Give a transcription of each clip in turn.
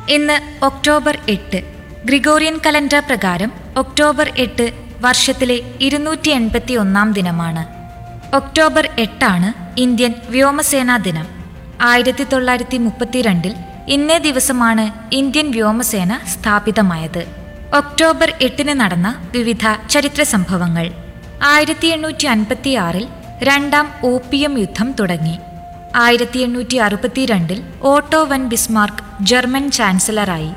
ഇന്ന് October 8. Gregorian calendar പ്രകാരം October 8 വർഷത്തിലെ 281 ദിനമാണ്. ഒക്ടോബർ 8 ഇന്ത്യൻ വ്യോമസേനാ ദിനം. 1932 ഇന്നേ ദിവസമാണ് ഇന്ത്യൻ വ്യോമസേന സ്ഥാപിതമായത്. ഒക്ടോബർ 8 നടന്ന വിവിധ ചരിത്ര സംഭവങ്ങൾ. 1856 രണ്ടാം ഓപ്പിയം യുദ്ധം തുടങ്ങി. 1862 ഓട്ടോ വൻ ബിസ്മാർക്ക് ജർമ്മൻ ചാൻസലറായി.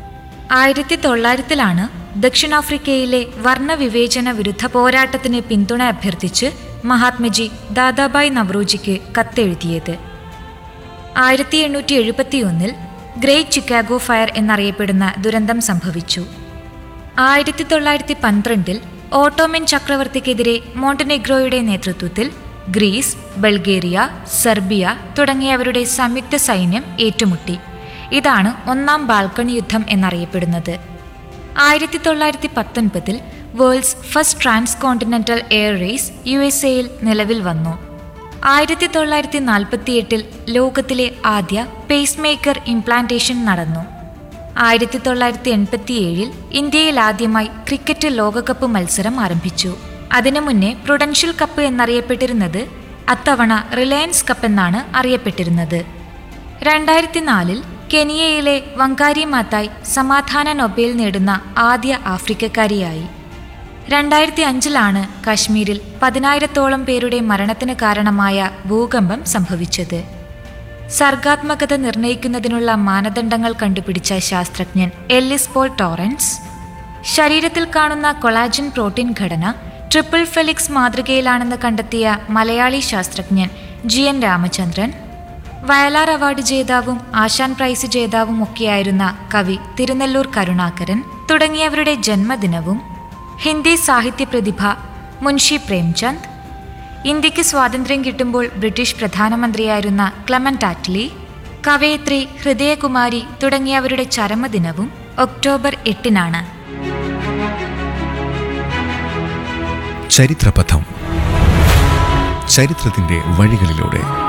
1900 ദക്ഷിണാഫ്രിക്കയിലെ വർണ്ണവിവേചന വിരുദ്ധ പോരാട്ടത്തിന് പിന്തുണ അഭ്യർത്ഥിച്ച് Mahatmaji Dadabhai നവറോജിക്ക് കത്തെഴുതിയത്. 1871 great Chicago fire എന്നറിയപ്പെടുന്ന ദുരന്തം സംഭവിച്ചു. 1912 ഓട്ടോമൻ ചക്രവർത്തിക്കെതിരെ മോണ്ടനെഗ്രോയുടെ നേതൃത്വത്തിൽ ഗ്രീസ്, ബൾഗേറിയ, സെർബിയ തുടങ്ങിയവരുടെ സംയുക്ത സൈന്യം ഏറ്റുമുട്ടി. ഇതാണ് ഒന്നാം ബാൽക്കൺ യുദ്ധം എന്നറിയപ്പെടുന്നത്. 1919 world's first trans continental air raise USA-യിൽ നിലവിൽ വന്നു. 1948 ലോകത്തിലെ ആദ്യ പേസ് മേക്കർ ഇംപ്ലാന്റേഷൻ നടന്നു. 1987 ഇന്ത്യയിൽ ആദ്യമായി ക്രിക്കറ്റ് ലോകകപ്പ് മത്സരം ആരംഭിച്ചു. അതിനു മുന്നേ പ്രുഡൻഷ്യൽ കപ്പ് എന്നറിയപ്പെട്ടിരുന്നത് അത്തവണ റിലയൻസ് കപ്പ് എന്നാണ് അറിയപ്പെട്ടിരുന്നത്. 2004 കെനിയയിലെ വങ്കാരി മാത്തായ് സമാധാന നൊബേൽ നേടുന്ന ആദ്യ ആഫ്രിക്കക്കാരിയായി. 2005 കാശ്മീരിൽ 10,000-ഓളം പേരുടെ മരണത്തിന് കാരണമായ ഭൂകമ്പം സംഭവിച്ചത്. സർഗാത്മകത നിർണ്ണയിക്കുന്നതിനുള്ള മാനദണ്ഡങ്ങൾ കണ്ടുപിടിച്ച ശാസ്ത്രജ്ഞൻ എല്ലിസ് പോൾ ടോറൻസ്, ശരീരത്തിൽ കാണുന്ന കൊളാജൻ പ്രോട്ടീൻ ഘടന ട്രിപ്പിൾ ഫെലിക്സ് മാതൃകയിലാണെന്ന് കണ്ടെത്തിയ മലയാളി ശാസ്ത്രജ്ഞൻ GN രാമചന്ദ്രൻ, വയലാർ അവാർഡ് ജേതാവും ആശാൻ പ്രൈസ് ജേതാവും ഒക്കെയായിരുന്ന കവി തിരുനെല്ലൂർ കരുണാകരൻ തുടങ്ങിയവരുടെ ജന്മദിനവും, ഹിന്ദി സാഹിത്യ പ്രതിഭ മുൻഷി പ്രേംചന്ദ്, ഇന്ത്യക്ക് സ്വാതന്ത്ര്യം കിട്ടുമ്പോൾ ബ്രിട്ടീഷ് പ്രധാനമന്ത്രിയായിരുന്ന ക്ലെമന്റ് ആറ്റ്ലി, കവയിത്രി ഹൃദയകുമാരി തുടങ്ങിയവരുടെ ചരമദിനവും ഒക്ടോബർ 8. ചരിത്രപഥം. ചരിത്രത്തിന്റെ വഴികളിലൂടെ